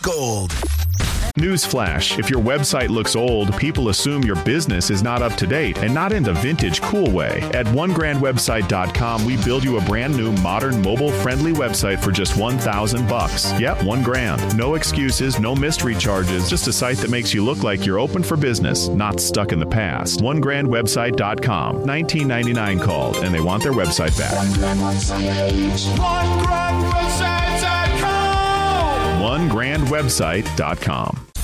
gold. Newsflash, if your website looks old, people assume your business is not up to date and not in the vintage cool way. At onegrandwebsite.com, we build you a brand new, modern, mobile-friendly website for just $1,000. Yep, $1,000. No excuses, no mystery charges, just a site that makes you look like you're open for business, not stuck in the past. Onegrandwebsite.com. $19.99 called, and they want their website back. OneGrandWebsite.com. OneGrandWebsite.com.